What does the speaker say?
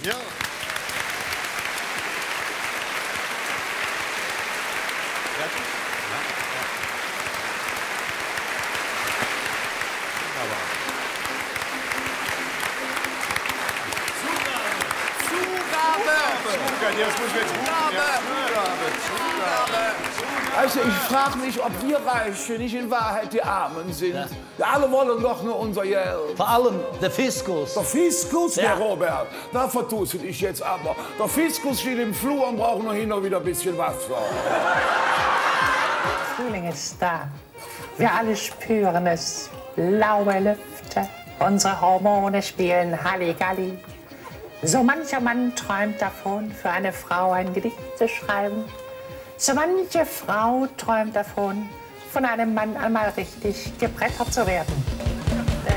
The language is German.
Ja. Also ich frage mich, ob wir Reichen nicht in Wahrheit die Armen sind. Ja. Alle wollen doch nur unser Geld. Vor allem der Fiskus. Der Fiskus, ja. Der Robert, da vertust du dich jetzt aber. Der Fiskus steht im Flur und braucht nur hin und wieder ein bisschen Wasser. Frühling ist da. Wir alle spüren es. Blaue Lüfte. Unsere Hormone spielen Halligalli. So mancher Mann träumt davon, für eine Frau ein Gedicht zu schreiben. So manche Frau träumt davon, von einem Mann einmal richtig gebrettert zu werden.